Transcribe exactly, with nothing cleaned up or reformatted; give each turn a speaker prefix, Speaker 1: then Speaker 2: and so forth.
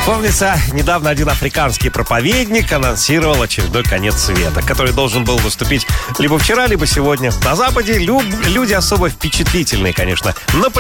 Speaker 1: Помнится, недавно один африканский проповедник анонсировал очередной конец света, который должен был наступить либо вчера, либо сегодня. На Западе люб- люди особо впечатлительные, конечно. Но